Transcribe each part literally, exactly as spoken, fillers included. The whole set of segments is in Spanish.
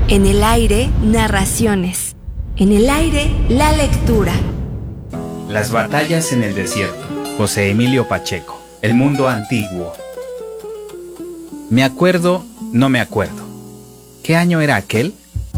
En el aire, narraciones. En el aire, la lectura. Las batallas en el desierto. José Emilio Pacheco. El mundo antiguo. Me acuerdo, no me acuerdo. ¿Qué año era aquel?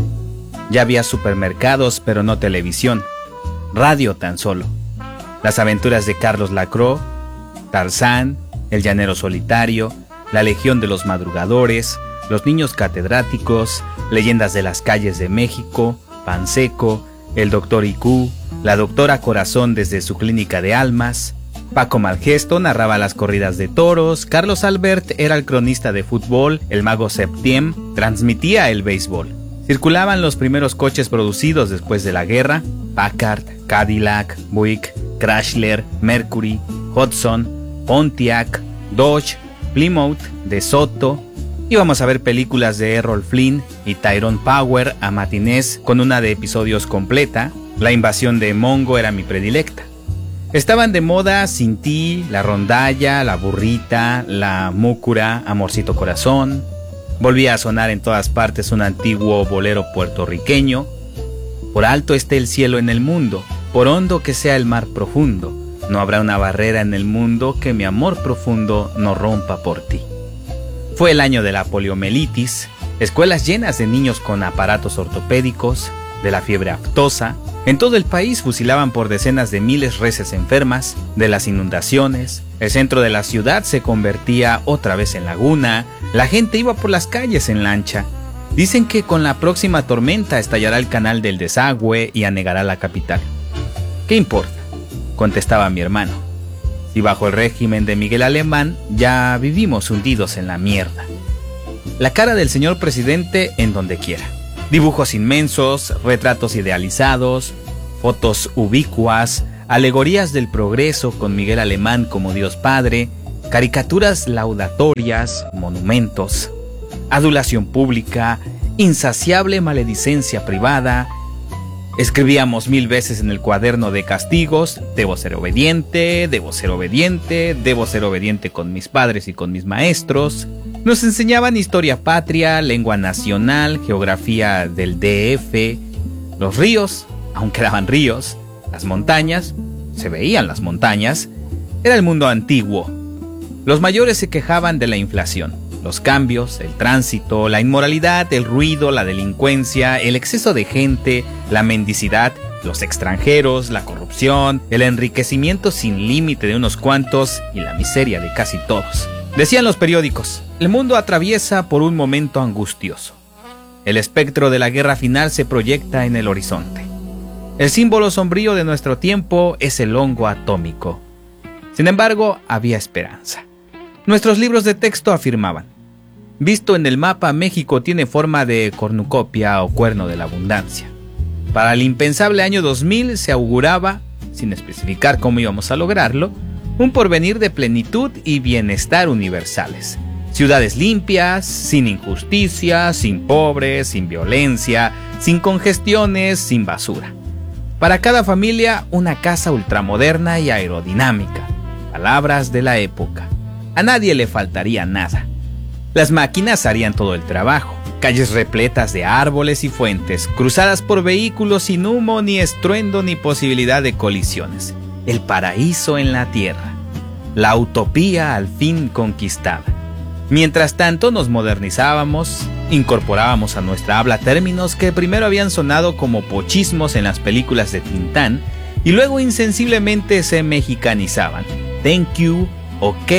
Ya había supermercados, pero no televisión. Radio tan solo. Las aventuras de Carlos Lacroix, Tarzán, El llanero solitario, La legión de los madrugadores, Los niños catedráticos, Leyendas de las calles de México, Panseco, El doctor Icú, La doctora Corazón desde su clínica de almas. Paco Malgesto narraba las corridas de toros, Carlos Albert era el cronista de fútbol, el mago Septiem transmitía el béisbol. Circulaban los primeros coches producidos después de la guerra: Packard, Cadillac, Buick, Chrysler, Mercury, Hudson, Pontiac, Dodge, Plymouth, De Soto. Íbamos a ver películas de Errol Flynn y Tyrone Power a matinés con una de episodios completa. La invasión de Mongo era mi predilecta. Estaban de moda Sin ti, La rondalla, La burrita, La múcura, Amorcito corazón. Volvía a sonar en todas partes un antiguo bolero puertorriqueño. Por alto esté el cielo en el mundo, por hondo que sea el mar profundo, no habrá una barrera en el mundo que mi amor profundo no rompa por ti. Fue el año de la poliomielitis, escuelas llenas de niños con aparatos ortopédicos, de la fiebre aftosa. En todo el país fusilaban por decenas de miles reses enfermas, de las inundaciones. El centro de la ciudad se convertía otra vez en laguna, la gente iba por las calles en lancha. Dicen que con la próxima tormenta estallará el canal del desagüe y anegará la capital. ¿Qué importa?, contestaba mi hermano. Si bajo el régimen de Miguel Alemán ya vivimos hundidos en la mierda. La cara del señor presidente en donde quiera. Dibujos inmensos, retratos idealizados, fotos ubicuas, alegorías del progreso con Miguel Alemán como Dios Padre, caricaturas laudatorias, monumentos, adulación pública, insaciable maledicencia privada. Escribíamos mil veces en el cuaderno de castigos: debo ser obediente, debo ser obediente, debo ser obediente con mis padres y con mis maestros. Nos enseñaban historia patria, lengua nacional, geografía del D F. Los ríos, aún quedaban ríos. Las montañas, se veían las montañas. Era el mundo antiguo. Los mayores se quejaban de la inflación, los cambios, el tránsito, la inmoralidad, el ruido, la delincuencia, el exceso de gente, la mendicidad, los extranjeros, la corrupción, el enriquecimiento sin límite de unos cuantos y la miseria de casi todos. Decían los periódicos: el mundo atraviesa por un momento angustioso. El espectro de la guerra final se proyecta en el horizonte. El símbolo sombrío de nuestro tiempo es el hongo atómico. Sin embargo, había esperanza. Nuestros libros de texto afirmaban: visto en el mapa, México tiene forma de cornucopia o cuerno de la abundancia. Para el impensable año dos mil se auguraba, sin especificar cómo íbamos a lograrlo, un porvenir de plenitud y bienestar universales. Ciudades limpias, sin injusticia, sin pobres, sin violencia, sin congestiones, sin basura. Para cada familia, una casa ultramoderna y aerodinámica. Palabras de la época. A nadie le faltaría nada. Las máquinas harían todo el trabajo. Calles repletas de árboles y fuentes, cruzadas por vehículos sin humo, ni estruendo, ni posibilidad de colisiones. El paraíso en la tierra. La utopía al fin conquistada. Mientras tanto nos modernizábamos, incorporábamos a nuestra habla términos que primero habían sonado como pochismos en las películas de Tintán y luego insensiblemente se mexicanizaban. Thank you, ok,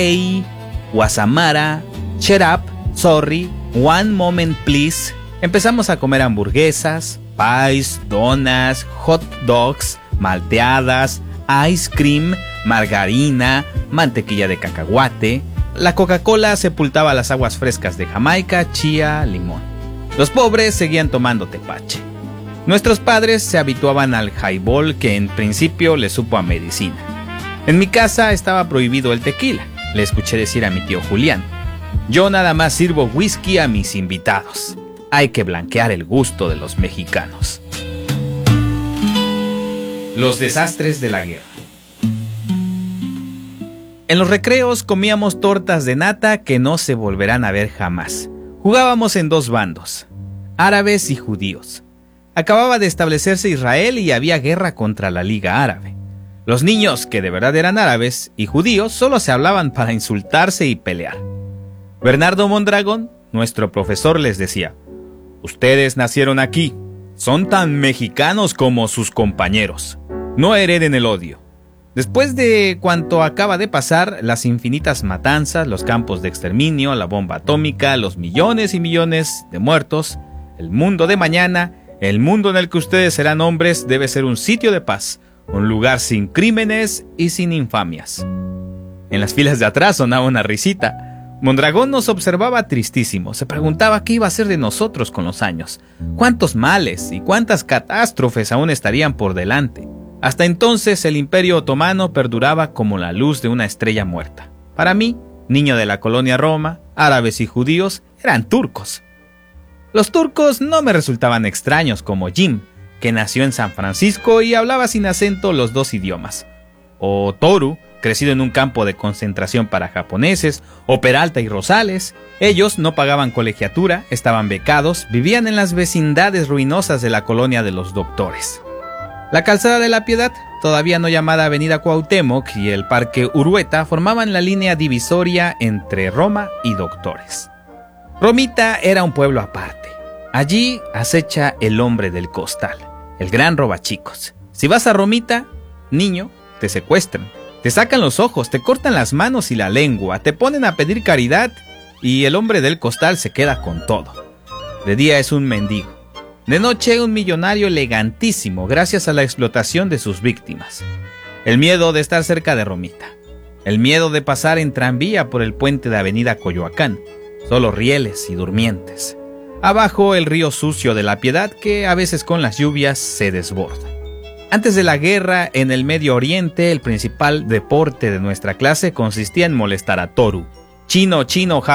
Guasamara, shut up, sorry, one moment please. Empezamos a comer hamburguesas, pies, donas, hot dogs, malteadas, ice cream, margarina, mantequilla de cacahuate. La Coca-Cola sepultaba las aguas frescas de Jamaica, chía, limón. Los pobres seguían tomando tepache. Nuestros padres se habituaban al highball, que en principio les supo a medicina. En mi casa estaba prohibido el tequila, le escuché decir a mi tío Julián. Yo nada más sirvo whisky a mis invitados. Hay que blanquear el gusto de los mexicanos. Los desastres de la guerra. En los recreos comíamos tortas de nata que no se volverán a ver jamás. Jugábamos en dos bandos. árabes y judíos. Acababa de establecerse Israel y había guerra contra la Liga Árabe. Los niños, que de verdad eran árabes y judíos, solo se hablaban para insultarse y pelear. Bernardo Mondragón, nuestro profesor, les decía: ustedes nacieron aquí, son tan mexicanos como sus compañeros. No hereden el odio. Después de cuanto acaba de pasar, las infinitas matanzas, los campos de exterminio, la bomba atómica, los millones y millones de muertos, el mundo de mañana, el mundo en el que ustedes serán hombres, debe ser un sitio de paz, un lugar sin crímenes y sin infamias. En las filas de atrás sonaba una risita. Mondragón nos observaba tristísimo. Se preguntaba qué iba a ser de nosotros con los años. Cuántos males y cuántas catástrofes aún estarían por delante. Hasta entonces el Imperio Otomano perduraba como la luz de una estrella muerta. Para mí, niño de la colonia Roma, árabes y judíos eran turcos. Los turcos no me resultaban extraños como Jim, que nació en San Francisco y hablaba sin acento los dos idiomas, o Toru, crecido en un campo de concentración para japoneses, o Peralta y Rosales. Ellos no pagaban colegiatura, estaban becados, vivían en las vecindades ruinosas de la colonia de los doctores. La calzada de la Piedad, todavía no llamada Avenida Cuauhtémoc, y el Parque Urueta formaban la línea divisoria entre Roma y Doctores. Romita era un pueblo aparte. Allí acecha el hombre del costal, el gran robachicos. Si vas a Romita, niño, te secuestran, te sacan los ojos, te cortan las manos y la lengua, te ponen a pedir caridad y el hombre del costal se queda con todo. De día es un mendigo, de noche un millonario elegantísimo gracias a la explotación de sus víctimas. El miedo de estar cerca de Romita, el miedo de pasar en tranvía por el puente de Avenida Coyoacán, solo rieles y durmientes. Abajo el río sucio de la Piedad que a veces con las lluvias se desborda. Antes de la guerra, en el Medio Oriente, el principal deporte de nuestra clase consistía en molestar a Toru. Chino, chino,